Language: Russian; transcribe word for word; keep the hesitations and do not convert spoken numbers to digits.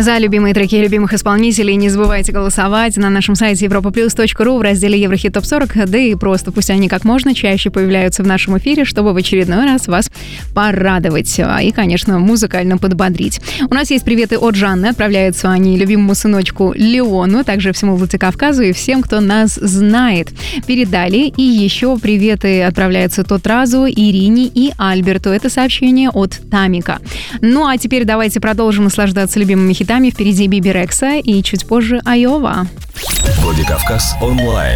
За любимые треки любимых исполнителей не забывайте голосовать на нашем сайте европа плюс точка ру в разделе Еврохит топ сорок, да и просто пусть они как можно чаще появляются в нашем эфире, чтобы в очередной раз вас порадовать и, конечно, музыкально подбодрить. У нас есть приветы от Жанны, отправляются они любимому сыночку Леону, также всему Владикавказу и всем, кто нас знает. Передали, и еще приветы отправляются Тотразу, Ирине и Альберту. Это сообщение от Тамика. Ну а теперь давайте продолжим наслаждаться любимыми хитами. Впереди Биби Рекса и чуть позже Айова. Владикавказ онлайн.